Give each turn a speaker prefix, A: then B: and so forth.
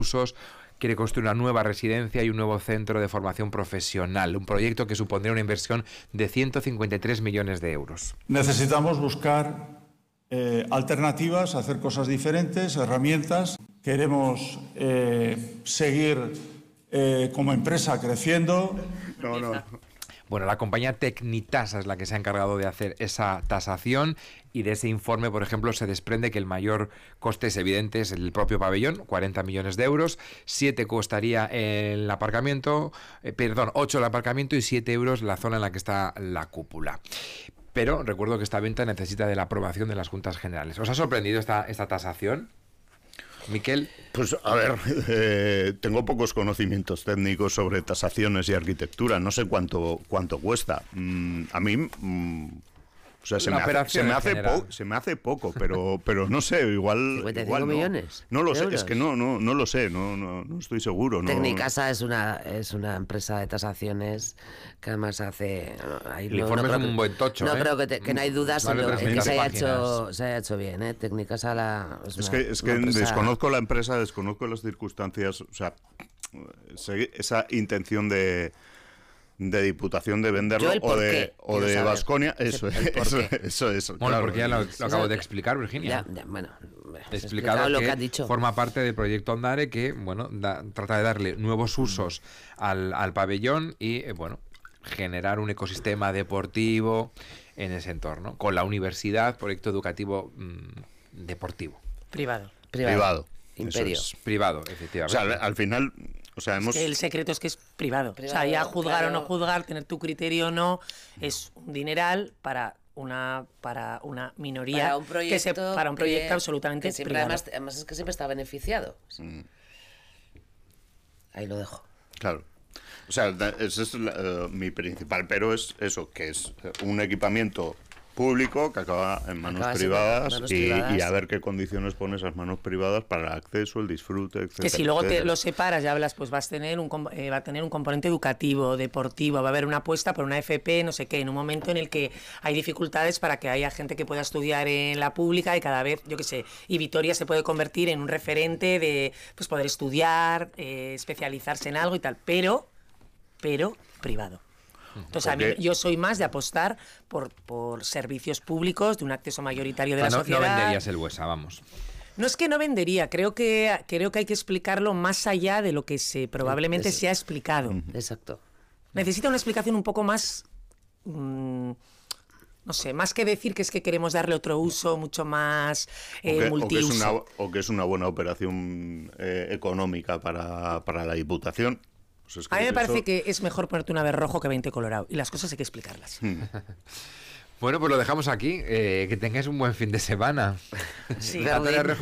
A: usos, quiere construir una nueva residencia y un nuevo centro de formación profesional, un proyecto que supondría una inversión de 153 millones de euros.
B: Necesitamos buscar alternativas, hacer cosas diferentes, herramientas. Queremos seguir como empresa creciendo.
A: Bueno, la compañía Tecnitasa es la que se ha encargado de hacer esa tasación y de ese informe, por ejemplo, se desprende que el mayor coste es evidente, es el propio pabellón, 40 millones de euros, 7 costaría el aparcamiento, 8 el aparcamiento y 7 euros la zona en la que está la cúpula. Pero recuerdo que esta venta necesita de la aprobación de las Juntas Generales. ¿Os ha sorprendido esta tasación, Miquel?
C: Pues a ver, tengo pocos conocimientos técnicos sobre tasaciones y arquitectura. No sé cuánto cuesta. A mí, o sea, se me hace poco, pero no sé, igual.
D: 55 millones.
C: No lo sé, es que no lo sé, no estoy seguro.
D: Tecnicasa es una empresa de tasaciones que además hace.
A: El informe es un buen tocho.
D: No creo que no hay dudas en que se haya hecho bien, ¿eh? Tecnicasa
C: es que desconozco la empresa, desconozco las circunstancias, o sea, esa intención de Diputación de venderlo o de Baskonia, eso es.
A: Bueno, claro, porque ya lo acabo de explicar, Virginia.
D: Bueno,
A: he explicado
D: lo
A: que
D: ha dicho.
A: Forma parte del proyecto Ondare que, bueno, trata de darle nuevos usos al pabellón y, generar un ecosistema deportivo en ese entorno, con la universidad, proyecto educativo deportivo.
E: Privado.
D: Imperio.
A: Privado, efectivamente.
C: O sea, al final... O sea,
E: es que el secreto es que es privado. O sea, ya juzgar o no juzgar, tener tu criterio o no, es un dineral para una minoría, para un proyecto absolutamente
D: que siempre,
E: privado.
D: Además es que siempre está beneficiado. Ahí lo dejo.
C: Claro. O sea, ese es mi principal pero es eso, que es un equipamiento público que acaba en manos privadas y a ver qué condiciones pone esas manos privadas para el acceso, el disfrute, etcétera.
E: Que si luego te lo separas y hablas, pues va a tener un componente educativo, deportivo, va a haber una apuesta por una FP, no sé qué, en un momento en el que hay dificultades para que haya gente que pueda estudiar en la pública y cada vez, yo qué sé, y Vitoria se puede convertir en un referente de pues poder estudiar, especializarse en algo y tal, pero privado. Entonces, yo soy más de apostar por servicios públicos, de un acceso mayoritario de la sociedad.
A: No venderías el Buesa, vamos.
E: No es que no vendería, creo que hay que explicarlo más allá de lo que probablemente se ha explicado.
D: Exacto.
E: Necesita una explicación un poco más, no sé, más que decir que es que queremos darle otro uso mucho más multiuso.
C: O que es una buena operación económica para la Diputación. Pues
E: a mí me parece que es mejor ponerte una vez rojo que 20 colorado. Y las cosas hay que explicarlas.
A: Bueno, pues lo dejamos aquí. Que tengáis un buen fin de semana.
E: Sí.
A: Natalia Rejo